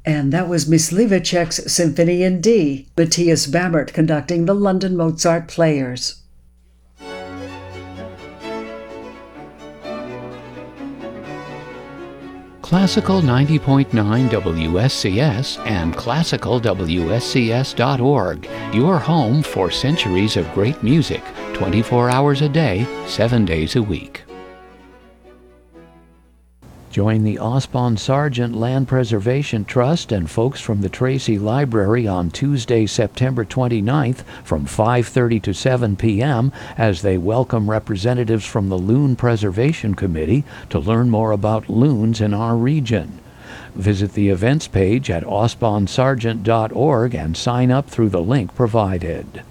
And that was Myslivacek's Symphony in D, Matthias Bammert conducting the London Mozart Players. Classical 90.9 WSCS and classicalwscs.org, your home for centuries of great music, 24 hours a day, 7 days a week. Join the Osbon Sargent Land Preservation Trust and folks from the Tracy Library on Tuesday, September 29th from 5:30 to 7 p.m. as they welcome representatives from the Loon Preservation Committee to learn more about loons in our region. Visit the events page at osbonsargent.org and sign up through the link provided.